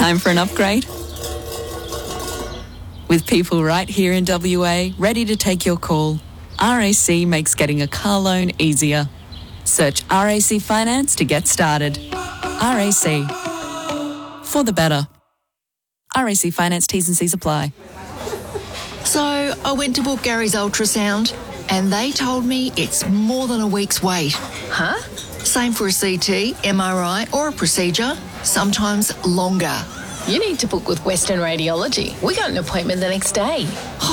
Time for an upgrade? With people right here in WA ready to take your call, RAC makes getting a car loan easier. Search RAC Finance to get started. RAC. For the better. RAC Finance T's and C's apply. So I went to book Gary's ultrasound and they told me it's more than a week's wait. Huh? Same for a CT, MRI or a procedure, sometimes longer. You need to book with Western Radiology. We got an appointment the next day.